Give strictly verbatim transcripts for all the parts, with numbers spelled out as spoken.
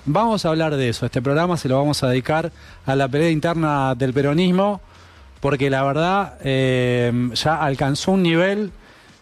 Vamos a hablar de eso. Este programa se lo vamos a dedicar a la pelea interna del peronismo, porque la verdad eh, ya alcanzó un nivel...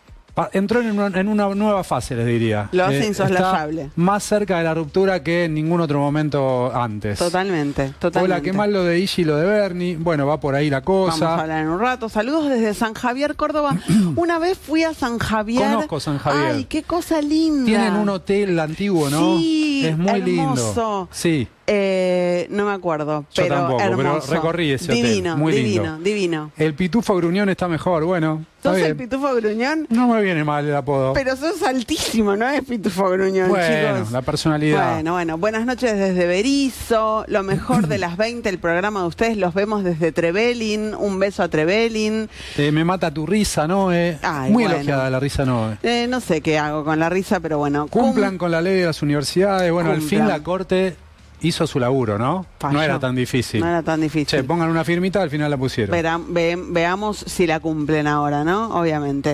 Entró en una, en una nueva fase, les diría. Lo hace eh, insoslayable. Está más cerca de la ruptura que en ningún otro momento antes. Totalmente, totalmente. Hola, qué mal lo de Igi y lo de Bernie. Bueno, va por ahí la cosa. Vamos a hablar en un rato. Saludos desde San Javier, Córdoba. Una vez fui a San Javier. Conozco San Javier. Ay, qué cosa linda. Tienen un hotel antiguo, ¿no? Sí, es muy hermoso. lindo. Sí. Eh, no me acuerdo, Yo pero tampoco, hermoso. pero recorrí ese hotel. Divino, muy divino, lindo. divino. El Pitufo Gruñón está mejor, bueno. ¿Sos Está el bien. Pitufo Gruñón? No me viene mal el apodo. Pero sos altísimo, ¿no es Pitufo Gruñón, bueno, chicos? la personalidad. Bueno, bueno. Buenas noches desde Berizo. Lo mejor de las veinte, el programa de ustedes los vemos desde Trevelin. Un beso a Trevelin. Eh, me mata tu risa, Noe. Ay, muy bueno. elogiada la risa, Noe. Eh, no sé qué hago con la risa, pero bueno. Cumplan cum- con la ley de las universidades. Bueno, al fin Cumplan. la Corte hizo su laburo, ¿no? Falló. No era tan difícil. No era tan difícil. Che, pongan una firmita, al final la pusieron. Verá- ve- veamos si la cumplen ahora, ¿no? Obviamente.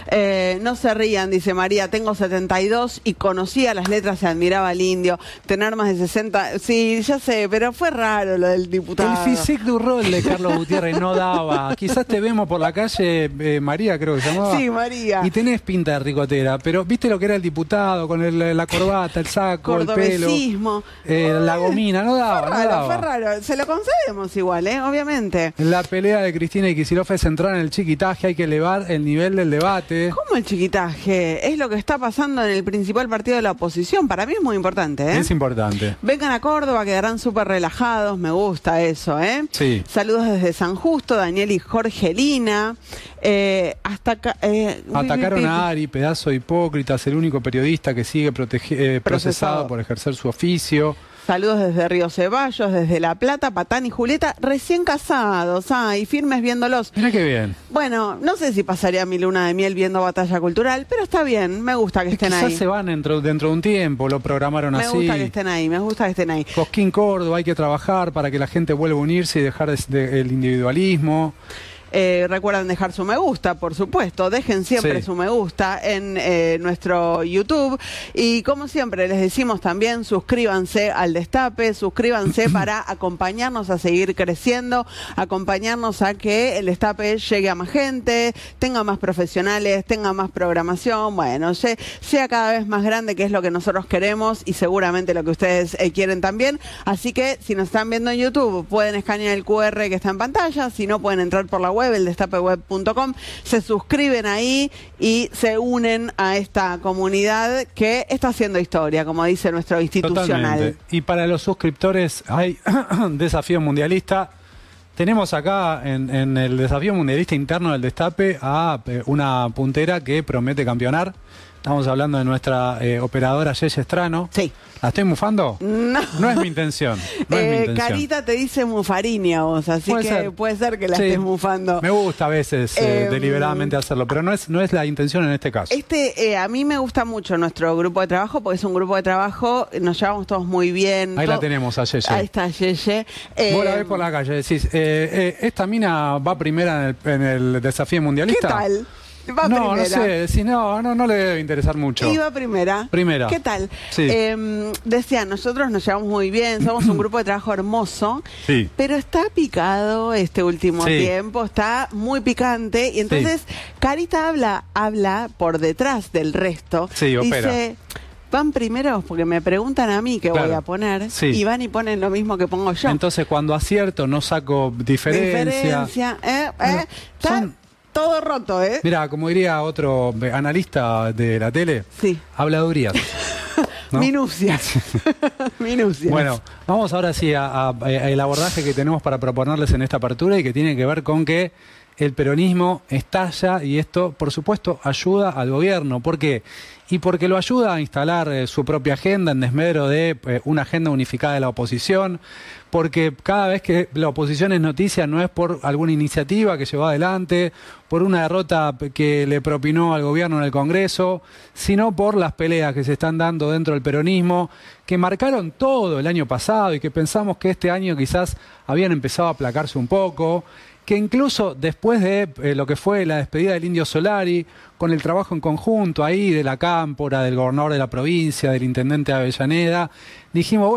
Eh, no se rían, dice María, tengo setenta y dos y conocía las letras y admiraba al indio. Tener más de sesenta, sí, ya sé, pero fue raro lo del diputado. El physique du rol de Carlos Gutiérrez no daba. Quizás te vemos por la calle, eh, María creo que se llamaba. Sí, María. Y tenés pinta de ricotera, pero viste lo que era el diputado con el- la corbata, el saco, el pelo, Cordobesismo. eh, la gomina, no daba, Fue no raro, daba. fue raro. Se lo concedemos igual, ¿eh? Obviamente. La pelea de Cristina y Kicillof es central en el chiquitaje, hay que elevar el nivel del debate. ¿Cómo el chiquitaje? Es lo que está pasando en el principal partido de la oposición. Para mí es muy importante, ¿eh? Es importante. Vengan a Córdoba, quedarán súper relajados. Me gusta eso, ¿eh? Sí. Saludos desde San Justo, Daniel y Jorgelina. Eh, hasta acá. Eh, Atacaron a Ari, pedazo de hipócritas, el único periodista que sigue protege- eh, procesado. Procesado. por ejercer su oficio. Saludos desde Río Ceballos, desde La Plata, Patán y Julieta, recién casados. Ay, firmes viéndolos. Mira qué bien. Bueno, no sé si pasaría mi luna de miel viendo Batalla Cultural, pero está bien, me gusta que estén Quizás ahí. se van dentro, dentro de un tiempo, lo programaron Me así. gusta que estén ahí, me gusta que estén ahí. Cosquín Córdoba, hay que trabajar para que la gente vuelva a unirse y dejar de- de- el individualismo. Eh, recuerden dejar su me gusta, por supuesto. Dejen siempre Sí. su me gusta en eh, nuestro YouTube. Y como siempre les decimos también, suscríbanse al Destape, suscríbanse para acompañarnos a seguir creciendo, acompañarnos a que el Destape llegue a más gente, tenga más profesionales, tenga más programación, bueno, se- sea cada vez más grande, que es lo que nosotros queremos y seguramente lo que ustedes eh, quieren también. Así que si nos están viendo en YouTube, pueden escanear el cu erre que está en pantalla, si no pueden entrar por la web, el destape web punto com, se suscriben ahí y se unen a esta comunidad que está haciendo historia, como dice nuestro institucional. Totalmente. Y para los suscriptores hay desafío mundialista. Tenemos acá en, en el desafío mundialista interno del Destape a eh, una puntera que promete campeonar. Estamos hablando de nuestra eh, operadora Yeye Estrano. Sí. ¿La estoy mufando? No. No es mi intención. No es mi Eh, intención. Carita te dice mufariña vos, así Puede que ser. puede ser que la Sí. estés mufando. Me gusta a veces eh, Eh, deliberadamente hacerlo, pero no es, no es la intención en este caso. Este, eh, a mí me gusta mucho nuestro grupo de trabajo, porque es un grupo de trabajo, nos llevamos todos muy bien. Ahí la to- tenemos a Yeye. Ahí está Yeye. Eh, Vos la ves por la calle, decís, eh, eh, ¿esta mina va primera en el, en el desafío ¿Qué mundialista? tal? Va no, primera. no sé, decís, no, no, no le debe interesar mucho. Iba primera. Primera. ¿Qué tal? Sí. Eh, decía, nosotros nos llevamos muy bien, somos un grupo de trabajo hermoso, Sí. pero está picado este último Sí. tiempo, está muy picante, y entonces Carita habla, habla por detrás del resto. Sí, opera. Dice, van primeros porque me preguntan a mí qué Claro. voy a poner, Sí. y van y ponen lo mismo que pongo yo. Entonces cuando acierto no saco diferencia. Diferencia, ¿eh? ¿eh? Bueno, Está son- todo roto, ¿eh? Mira, como diría otro eh, analista de la tele, Sí. habladurías. ¿no? Minucias. Minucias. Bueno, vamos ahora sí a, a- a el abordaje que tenemos para proponerles en esta apertura y que tiene que ver con que el peronismo estalla y esto, por supuesto, ayuda al gobierno. ¿Por qué? Y porque lo ayuda a instalar eh, su propia agenda en desmedro de eh, una agenda unificada de la oposición, porque cada vez que la oposición es noticia no es por alguna iniciativa que llevó adelante, por una derrota que le propinó al gobierno en el Congreso, sino por las peleas que se están dando dentro del peronismo, que marcaron todo el año pasado y que pensamos que este año quizás habían empezado a aplacarse un poco, que incluso después de eh, lo que fue la despedida del Indio Solari, con el trabajo en conjunto ahí de la Cámpora, del gobernador de la provincia, del intendente de Avellaneda, dijimos, bueno,